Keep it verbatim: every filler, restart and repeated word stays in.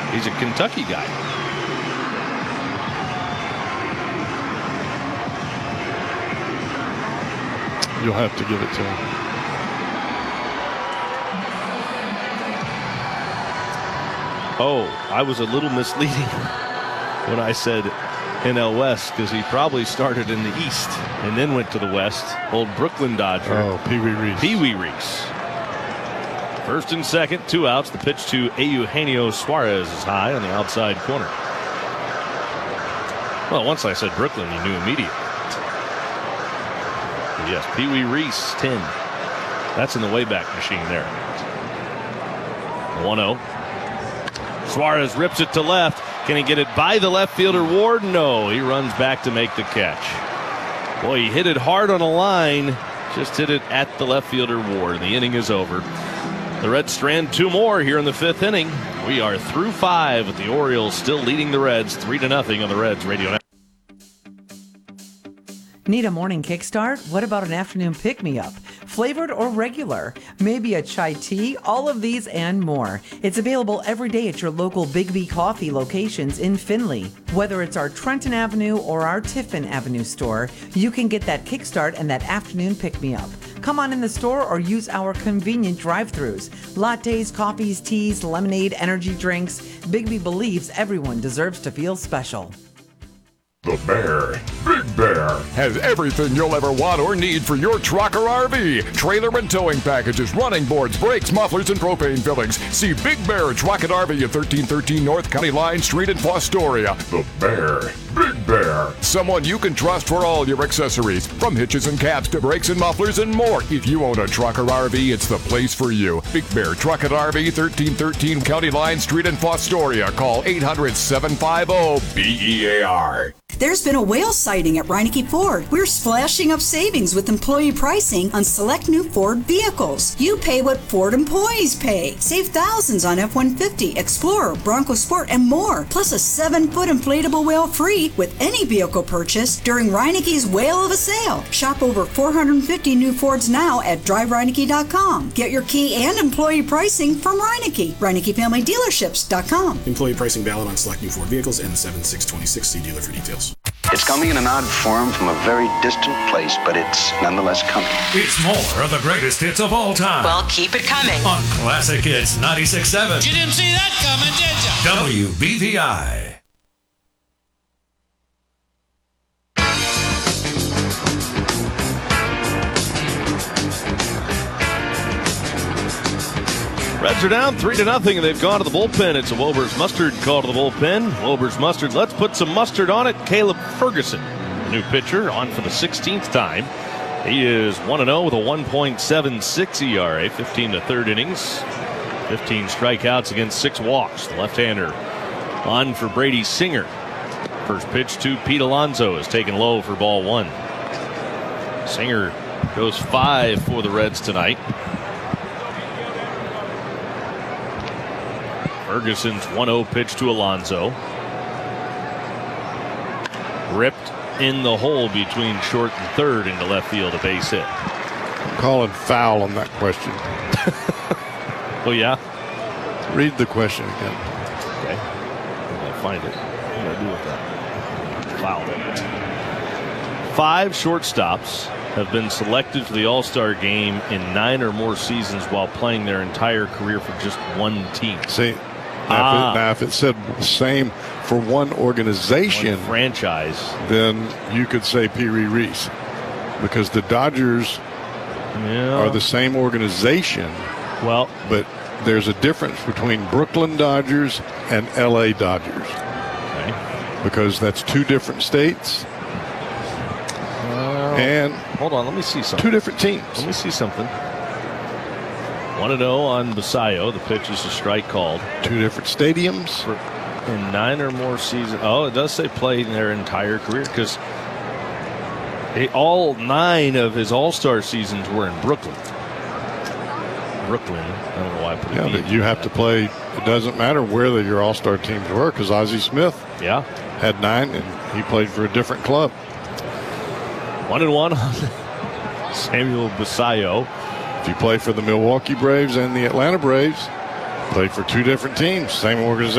He's a Kentucky guy. You'll have to give it to him. Oh, I was a little misleading when I said N L West, because he probably started in the East and then went to the West. Old Brooklyn Dodger. Oh, Pee Wee Reese. Pee Wee Reese. First and second, two outs. The pitch to Eugenio Suarez is high on the outside corner. Well, once I said Brooklyn, you knew immediately. But yes, Pee Wee Reese, ten. That's in the Wayback Machine there. one oh. Suarez rips it to left. Can he get it by the left fielder Ward? No, he runs back to make the catch. Boy, he hit it hard on a line. Just hit it at the left fielder Ward. The inning is over. The Reds strand two more here in the fifth inning. We are through five with the Orioles still leading the Reds three to nothing on the Reds radio network. Need a morning kickstart? What about an afternoon pick-me-up? Flavored or regular? Maybe a chai tea? All of these and more. It's available every day at your local Big B Coffee locations in Findlay. Whether it's our Trenton Avenue or our Tiffin Avenue store, you can get that kickstart and that afternoon pick-me-up. Come on in the store or use our convenient drive-thrus. Lattes, coffees, teas, lemonade, energy drinks. Big B believes everyone deserves to feel special. The Bear, Big Bear, has everything you'll ever want or need for your truck or R V. Trailer and towing packages, running boards, brakes, mufflers, and propane fillings. See Big Bear Truck and R V at thirteen thirteen North County Line Street in Fostoria. The Bear, Big Bear. Someone you can trust for all your accessories, from hitches and caps to brakes and mufflers and more. If you own a truck or R V, it's the place for you. Big Bear Truck and R V, thirteen thirteen County Line Street in Fostoria. Call eight hundred, seven five zero, B E A R. There's been a whale sighting at Reineke Ford. We're splashing up savings with employee pricing on select new Ford vehicles. You pay what Ford employees pay. Save thousands on F one fifty, Explorer, Bronco Sport, and more. Plus a seven-foot inflatable whale free with any vehicle purchase during Reineke's Whale of a Sale. Shop over four hundred fifty new Fords now at drive reineke dot com. Get your key and employee pricing from Reineke. Reineke Family Dealerships dot com. Employee pricing valid on select new Ford vehicles and seven six twenty-six. See dealer for details. It's coming in an odd form from a very distant place, but it's nonetheless coming. It's more of the greatest hits of all time. Well, keep it coming. On Classic Hits ninety-six point seven. You didn't see that coming, did you? W B V I. Reds are down three to nothing, and they've gone to the bullpen. It's a Wilbur's Mustard call to the bullpen. Wilbur's Mustard, let's put some mustard on it. Caleb Ferguson, the new pitcher, on for the sixteenth time. He is one and oh with a one point seven six E R A, fifteen to third innings, fifteen strikeouts against six walks. The left-hander on for Brady Singer. First pitch to Pete Alonso is taken low for ball one. Singer goes five for the Reds tonight. Ferguson's one oh pitch to Alonso. Ripped in the hole between short and third into left field, a base hit. I'm calling foul on that question. Oh, yeah? Read the question again. Okay. I'm going to find it. What do I do with that? Foul. Five shortstops have been selected for the All-Star game in nine or more seasons while playing their entire career for just one team. See, now, ah. if, it, now if it said the same for one organization, one franchise, then you could say Pee Wee Reese, because the Dodgers yeah. are the same organization. Well, but there's a difference between Brooklyn Dodgers and L A Dodgers. Okay. Because that's two different states. Well, and hold on, let me see something. Two different teams. Let me see something. one and oh on Basayo. The pitch is a strike called. Two different stadiums. For, in nine or more seasons. Oh, it does say played their entire career, because all nine of his All-Star seasons were in Brooklyn. Brooklyn. I don't know why I put it. Yeah, but you have to play. It doesn't matter where the, your All-Star teams were, because Ozzie Smith yeah. had nine, and he played for a different club. One and one on Samuel Basayo. If you play for the Milwaukee Braves and the Atlanta Braves, played for two different teams, same organization.